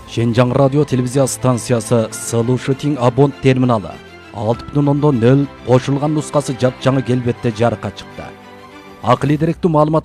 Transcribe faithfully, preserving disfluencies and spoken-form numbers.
Шенжаң радио телевизия станциясы Solution Abont терминалы алты бүтүн ондон нөл кошулган нускасы жапжаңы келбетте жарыкка чыкты. Акылий деректүү маалымат